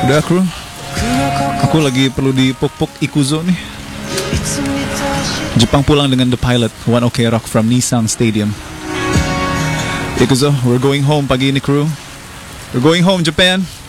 Udah kru, aku lagi perlu dipuk-puk Ikuzo nih. Jepang pulang dengan The Pilot, One OK Rock from Nissan Stadium. Ikuzo, we're going home pagi ini kru. We're going home Japan.